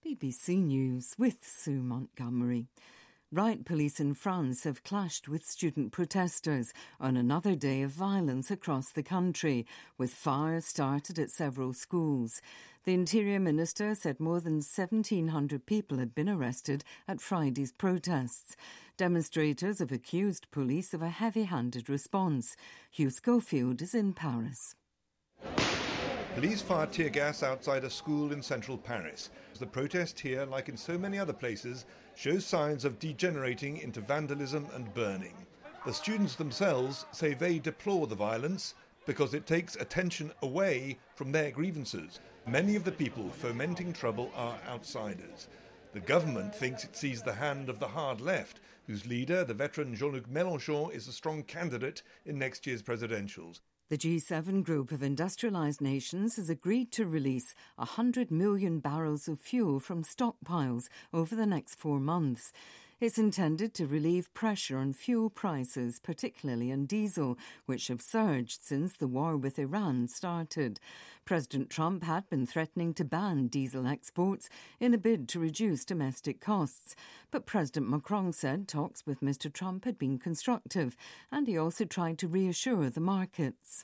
BBC News with Sue Montgomery. Riot police in France have clashed with student protesters on another day of violence across the country, with fires started at several schools. The Interior Minister said more than 1,700 people had been arrested at Friday's protests. Demonstrators have accused police of a heavy-handed response. Hugh Schofield is in Paris. Police fired tear gas outside a school in central Paris. The protest here, like in so many other places, shows signs of degenerating into vandalism and burning. The students themselves say they deplore the violence because it takes attention away from their grievances. Many of the people fomenting trouble are outsiders. The government thinks it sees the hand of the hard left, whose leader, the veteran Jean-Luc Mélenchon, is a strong candidate in next year's presidentials. The G7 group of industrialised nations has agreed to release 100 million barrels of fuel from stockpiles over the next 4 months. It's intended to relieve pressure on fuel prices, particularly on diesel, which have surged since the war with Iran started. President Trump had been threatening to ban diesel exports in a bid to reduce domestic costs. But President Macron said talks with Mr. Trump had been constructive, and he also tried to reassure the markets.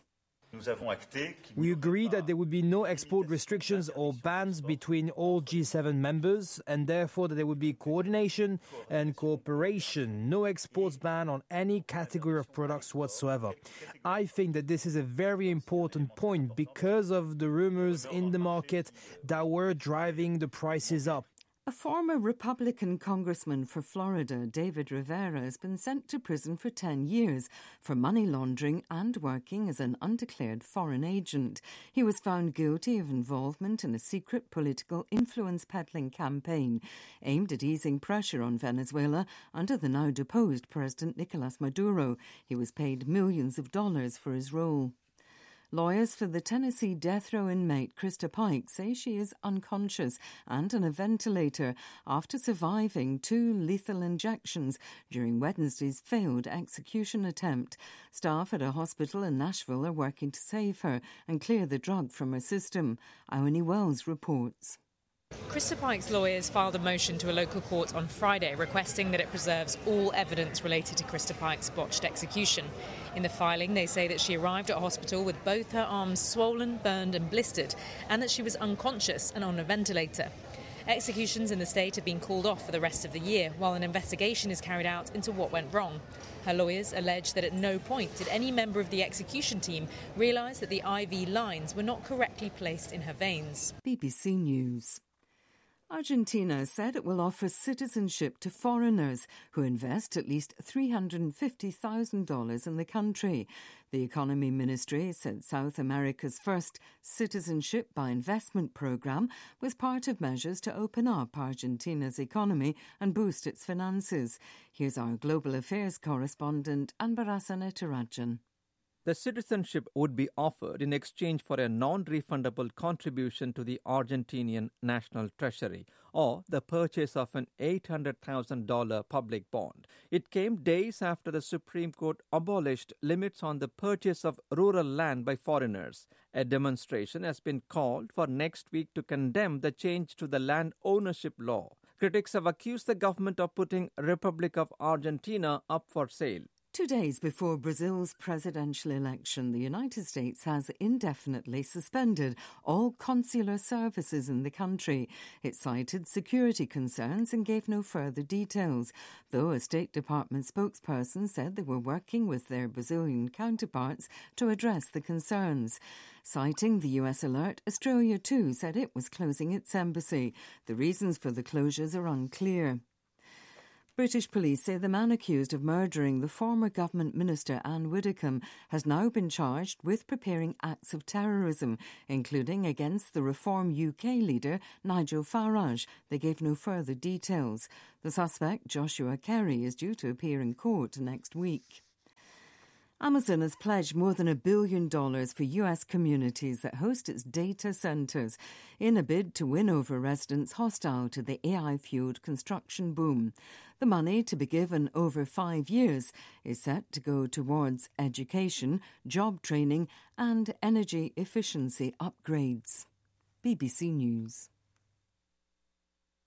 We agreed that there would be no export restrictions or bans between all G7 members, and therefore that there would be coordination and cooperation, no exports ban on any category of products whatsoever. I think that this is a very important point because of the rumors in the market that were driving the prices up. A former Republican congressman for Florida, David Rivera, has been sent to prison for 10 years for money laundering and working as an undeclared foreign agent. He was found guilty of involvement in a secret political influence peddling campaign aimed at easing pressure on Venezuela under the now deposed President Nicolas Maduro. He was paid millions of dollars for his role. Lawyers for the Tennessee death row inmate Krista Pike say she is unconscious and on a ventilator after surviving 2 lethal injections during Wednesday's failed execution attempt. Staff at a hospital in Nashville are working to save her and clear the drug from her system. Ione Wells reports. Krista Pike's lawyers filed a motion to a local court on Friday requesting that it preserves all evidence related to Krista Pike's botched execution. In the filing, they say that she arrived at hospital with both her arms swollen, burned and blistered, and that she was unconscious and on a ventilator. Executions in the state have been called off for the rest of the year, while an investigation is carried out into what went wrong. Her lawyers allege that at no point did any member of the execution team realise that the IV lines were not correctly placed in her veins. BBC News. Argentina said it will offer citizenship to foreigners who invest at least $350,000 in the country. The Economy Ministry said South America's first citizenship by investment programme was part of measures to open up Argentina's economy and boost its finances. Here's our global affairs correspondent, Anbarasan Etarajan. The citizenship would be offered in exchange for a non-refundable contribution to the Argentinian National Treasury or the purchase of an $800,000 public bond. It came days after the Supreme Court abolished limits on the purchase of rural land by foreigners. A demonstration has been called for next week to condemn the change to the land ownership law. Critics have accused the government of putting Republic of Argentina up for sale. 2 days before Brazil's presidential election, the United States has indefinitely suspended all consular services in the country. It cited security concerns and gave no further details, though a State Department spokesperson said they were working with their Brazilian counterparts to address the concerns. Citing the US alert, Australia too said it was closing its embassy. The reasons for the closures are unclear. British police say the man accused of murdering the former government minister Anne Widdecombe has now been charged with preparing acts of terrorism, including against the Reform UK leader Nigel Farage. They gave no further details. The suspect, Joshua Kerry, is due to appear in court next week. Amazon has pledged more than $1 billion for US communities that host its data centres in a bid to win over residents hostile to the AI-fuelled construction boom. The money, to be given over 5 years, is set to go towards education, job training and energy efficiency upgrades. BBC News.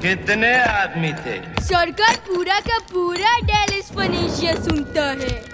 कितने आदमी थे? सरकार पूरा का पूरा Dallas फिनेंशिया सुनता है।